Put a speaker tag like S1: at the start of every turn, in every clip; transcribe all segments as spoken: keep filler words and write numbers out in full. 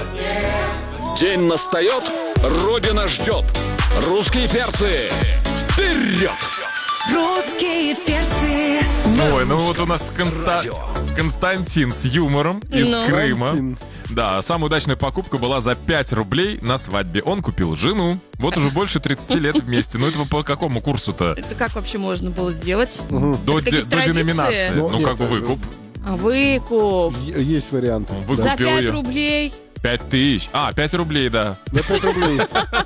S1: День настает, Родина ждет. Русские перцы, вперед!
S2: Русские перцы.
S3: Ой, ну вот у нас Конста... Константин с юмором из
S2: Ну.
S3: Крыма. Да, самая удачная покупка была за пять рублей на свадьбе. Он купил жену. Вот уже больше тридцати лет вместе. Ну это по какому курсу-то?
S4: Это как вообще можно было сделать?
S3: До,
S4: Это
S3: де-
S4: какие-то
S3: до деноминации.
S4: традиции?
S3: Ну,
S5: Ну,
S3: как бы
S5: нет,
S3: выкуп.
S4: А выкуп.
S5: Е- Есть вариант.
S3: Выкупил
S4: За пять
S3: ее.
S4: рублей.
S3: Пять тысяч. А, пять рублей, да.
S5: На пять рублей.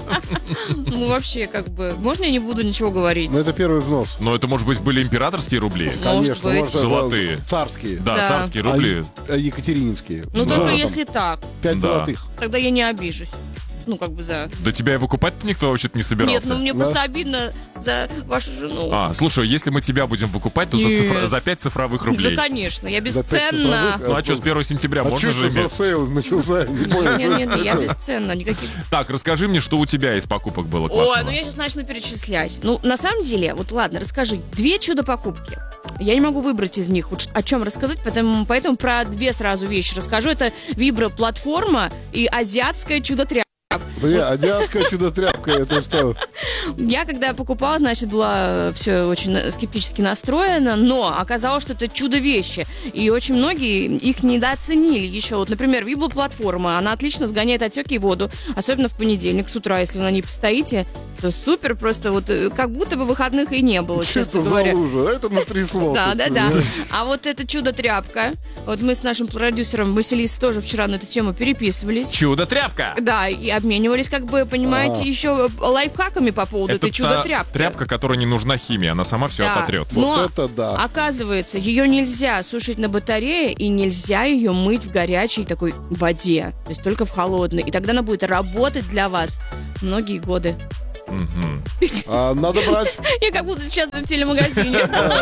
S4: Ну, вообще, как бы, можно я не буду ничего говорить?
S5: Но это первый взнос.
S3: Но это, может быть, были императорские рубли?
S4: Может
S5: Конечно,
S4: быть.
S5: может, это
S3: Золотые.
S5: Царские.
S3: Да,
S4: Да.
S3: царские рубли.
S5: А екатерининские.
S4: Ну, только
S5: Золотом.
S4: если так,
S5: Пять
S3: Да.
S5: золотых.
S4: тогда я не обижусь. Ну, как бы за...
S3: Да тебя и выкупать никто вообще-то не собирался.
S4: Нет, ну мне
S5: Да.
S4: просто обидно за вашу жену.
S3: А, слушай, если мы тебя будем выкупать, то за,
S4: Нет.
S3: цифра- за пять цифровых рублей.
S4: Да, конечно, я
S5: За пять
S4: бесценна.
S5: цифровых,
S3: Ну а что, с первого сентября
S5: А
S3: можно
S5: что
S3: же
S5: это за
S3: иметь?
S5: сейл начался? Не понял.
S4: Нет, нет, нет, я бесценна, никаких...
S3: Так, расскажи мне, что у тебя из покупок было классного.
S4: Ой, ну я сейчас начну перечислять. Ну, на самом деле, вот ладно, расскажи. Две чудо-покупки. Я не могу выбрать из них, вот ш- о чем рассказать, поэтому, поэтому про две сразу вещи расскажу. Это вибро-платформа и азиатская чудо-тряпка.
S5: Бля, азиатская чудо-тряпка, это что?
S4: Я, когда покупала, значит, была все очень на- скептически настроена, но оказалось, что это чудо-вещи. И очень многие их недооценили еще. Вот, например, вибро-платформа, она отлично сгоняет отеки и воду, особенно в понедельник с утра, если вы на ней постоите, то супер, просто вот э, как будто бы выходных и не было,
S5: Чисто
S4: честно говоря.
S5: залужа, а это натрясло.
S4: Да,
S5: тут.
S4: да, да. А вот это чудо-тряпка. Вот мы с нашим продюсером Василисой тоже вчера на эту тему переписывались.
S3: Чудо-тряпка!
S4: Да, и обменивались, как бы, понимаете,
S5: А.
S4: еще лайфхаками по поводу
S3: Это
S4: этой
S3: та
S4: чудо-тряпки.
S3: тряпка, которой не нужна химия, она сама все
S4: Да.
S3: ототрет.
S5: Вот
S4: Но,
S5: это да.
S4: оказывается, ее нельзя сушить на батарее и нельзя ее мыть в горячей такой воде. То есть только в холодной. И тогда она будет работать для вас многие годы.
S3: Мгм.
S5: А, надо брать
S4: Я как будто сейчас в телемагазине.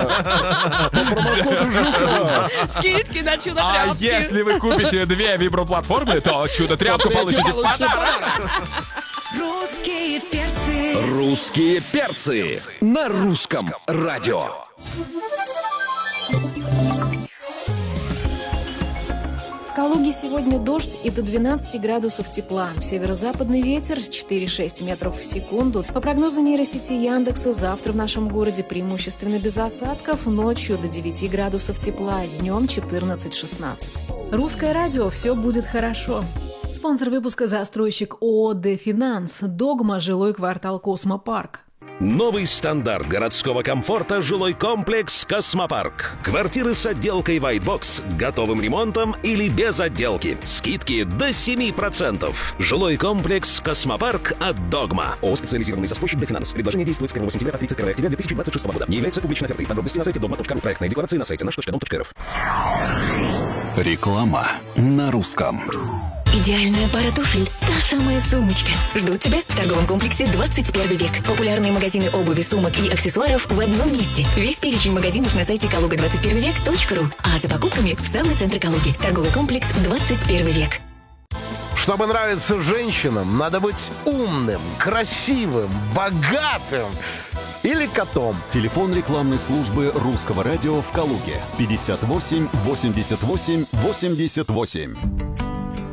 S5: по промокоду Жукова.
S4: Скидки на
S3: А
S4: чудо-тряпки.
S3: если вы купите две виброплатформы, то чудо-тряпку получите в подарок.
S2: Русские перцы.
S1: Русские перцы на русском радио.
S6: В Калуге сегодня дождь и до двенадцати градусов тепла. Северо-западный ветер четыре-шесть метров в секунду. По прогнозу нейросети Яндекса, завтра в нашем городе преимущественно без осадков, ночью до девяти градусов тепла, днем четырнадцать-шестнадцать. Русское радио, все будет хорошо. Спонсор выпуска — застройщик ООО «Дефинанс». Догма, жилой квартал «Космопарк».
S7: Новый стандарт городского комфорта — жилой комплекс «Космопарк». Квартиры с отделкой White Box, готовым ремонтом или без отделки. Скидки до семи процентов. Жилой комплекс «Космопарк» от «Догма». ООО «Специализированный застройщик Дефинанс». Предложение действует с первого сентября по тридцать первого октября две тысячи двадцать шестого года. Не является публичной офертой. Подробности на сайте догма точка ру. Проектная декларация на сайте наш точка дом точка эр эф.
S8: Реклама на русском.
S2: Идеальная пара туфель. Та самая сумочка. Ждут тебя в торговом комплексе «двадцать первый век». Популярные магазины обуви, сумок и аксессуаров в одном месте. Весь перечень магазинов на сайте калуга двадцать первый век точка ру. А за покупками в самый центр Калуги. Торговый комплекс «двадцать первый век».
S9: Чтобы нравиться женщинам, надо быть умным, красивым, богатым или котом.
S8: Телефон рекламной службы русского радио в Калуге. пятьдесят восемь восемьдесят восемь восемьдесят восемь.